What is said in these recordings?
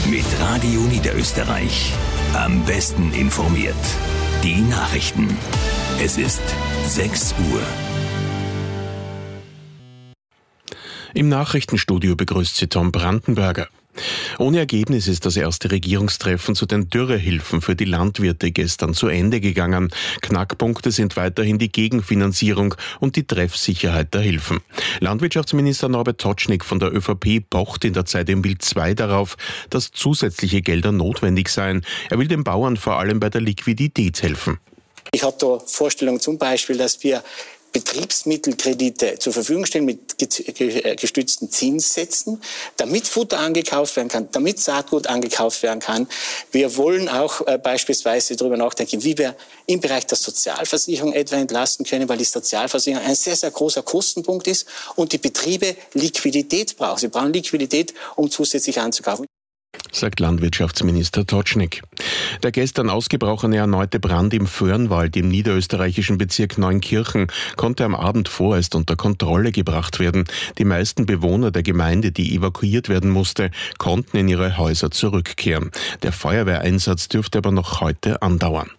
Mit Radio Niederösterreich. Am besten informiert. Die Nachrichten. Es ist 6 Uhr. Im Nachrichtenstudio begrüßt Sie Tom Brandenberger. Ohne Ergebnis ist das erste Regierungstreffen zu den Dürrehilfen für die Landwirte gestern zu Ende gegangen. Knackpunkte sind weiterhin die Gegenfinanzierung und die Treffsicherheit der Hilfen. Landwirtschaftsminister Norbert Totschnig von der ÖVP pocht in der Zeit im Bild 2 darauf, dass zusätzliche Gelder notwendig seien. Er will den Bauern vor allem bei der Liquidität helfen. Ich habe da Vorstellungen zum Beispiel, dass wir Betriebsmittelkredite zur Verfügung stellen mit gestützten Zinssätzen, damit Futter angekauft werden kann, damit Saatgut angekauft werden kann. Wir wollen auch beispielsweise darüber nachdenken, wie wir im Bereich der Sozialversicherung etwa entlasten können, weil die Sozialversicherung ein sehr, sehr großer Kostenpunkt ist und die Betriebe Liquidität brauchen. Sie brauchen Liquidität, um zusätzlich anzukaufen, sagt Landwirtschaftsminister Totschnig. Der gestern ausgebrochene erneute Brand im Föhrenwald im niederösterreichischen Bezirk Neunkirchen konnte am Abend vorerst unter Kontrolle gebracht werden. Die meisten Bewohner der Gemeinde, die evakuiert werden musste, konnten in ihre Häuser zurückkehren. Der Feuerwehreinsatz dürfte aber noch heute andauern.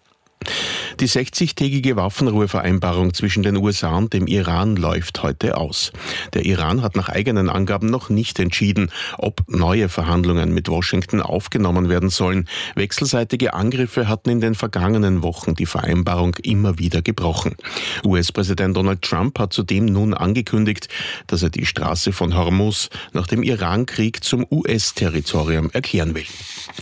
Die 60-tägige Waffenruhevereinbarung zwischen den USA und dem Iran läuft heute aus. Der Iran hat nach eigenen Angaben noch nicht entschieden, ob neue Verhandlungen mit Washington aufgenommen werden sollen. Wechselseitige Angriffe hatten in den vergangenen Wochen die Vereinbarung immer wieder gebrochen. US-Präsident Donald Trump hat zudem nun angekündigt, dass er die Straße von Hormuz nach dem Irankrieg zum US-Territorium erklären will.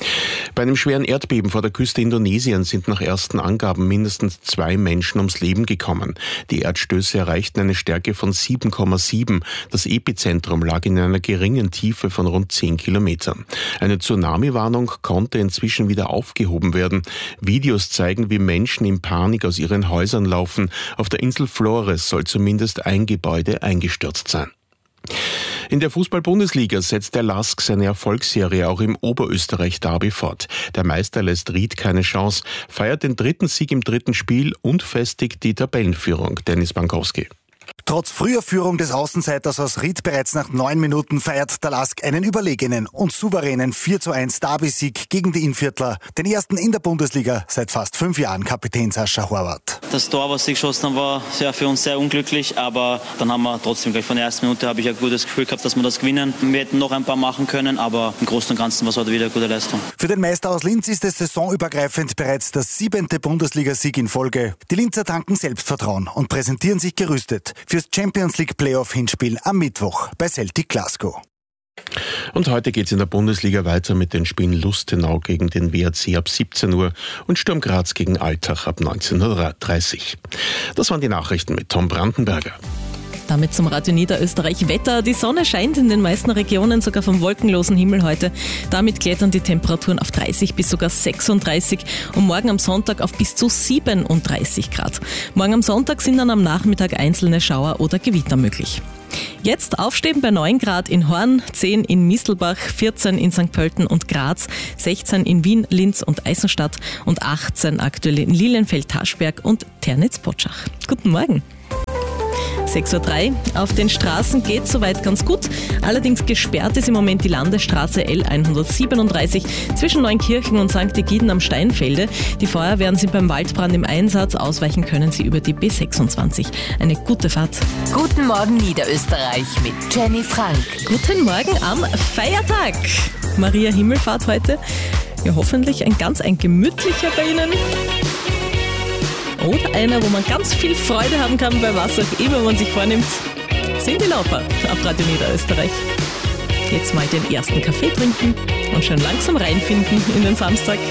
Bei einem schweren Erdbeben vor der Küste Indonesiens sind nach ersten Angaben mindestens 2 Menschen ums Leben gekommen. Die Erdstöße erreichten eine Stärke von 7,7. Das Epizentrum lag in einer geringen Tiefe von rund 10 Kilometern. Eine Tsunami-Warnung konnte inzwischen wieder aufgehoben werden. Videos zeigen, wie Menschen in Panik aus ihren Häusern laufen. Auf der Insel Flores soll zumindest ein Gebäude eingestürzt sein. In der Fußball-Bundesliga setzt der LASK seine Erfolgsserie auch im Oberösterreich-Derby fort. Der Meister lässt Ried keine Chance, feiert den 3. Sieg im 3. Spiel und festigt die Tabellenführung. Dennis Bankowski. Trotz früher Führung des Außenseiters aus Ried bereits nach 9 Minuten feiert der LASK einen überlegenen und souveränen 4:1 Derby-Sieg gegen die Innviertler, den ersten in der Bundesliga seit fast 5 Jahren, Kapitän Sascha Horvath. Das Tor, was sie geschossen haben, war für uns sehr unglücklich, aber dann haben wir trotzdem gleich von der ersten Minute habe ich ein gutes Gefühl gehabt, dass wir das gewinnen. Wir hätten noch ein paar machen können, aber im Großen und Ganzen war es heute wieder eine gute Leistung. Für den Meister aus Linz ist es saisonübergreifend bereits der 7. Bundesligasieg in Folge. Die Linzer tanken Selbstvertrauen und präsentieren sich gerüstet fürs Champions League Playoff-Hinspiel am Mittwoch bei Celtic Glasgow. Und heute geht es in der Bundesliga weiter mit den Spielen Lustenau gegen den WRC ab 17 Uhr und Sturm Graz gegen Altach ab 19:30 Uhr. Das waren die Nachrichten mit Tom Brandenberger. Damit zum Radio Niederösterreich Wetter. Die Sonne scheint in den meisten Regionen, sogar vom wolkenlosen Himmel heute. Damit klettern die Temperaturen auf 30 bis sogar 36 und morgen am Sonntag auf bis zu 37 Grad. Morgen am Sonntag sind dann am Nachmittag einzelne Schauer oder Gewitter möglich. Jetzt aufstehen bei 9 Grad in Horn, 10 in Mistelbach, 14 in St. Pölten und Graz, 16 in Wien, Linz und Eisenstadt und 18 aktuell in Lilienfeld, Taschberg und Ternitz-Potschach. Guten Morgen. 6:03 Uhr. Auf den Straßen geht soweit ganz gut. Allerdings gesperrt ist im Moment die Landesstraße L137 zwischen Neunkirchen und St. Egiden am Steinfelde. Die Feuerwehren sind beim Waldbrand im Einsatz. Ausweichen können sie über die B26. Eine gute Fahrt. Guten Morgen Niederösterreich mit Jenny Frank. Guten Morgen am Feiertag. Maria Himmelfahrt heute. Ja, hoffentlich ein gemütlicher bei Ihnen. Oder einer, wo man ganz viel Freude haben kann, bei was auch immer man sich vornimmt. Sind die Lauper auf Radio Niederösterreich. Jetzt mal den ersten Kaffee trinken und schon langsam reinfinden in den Samstag.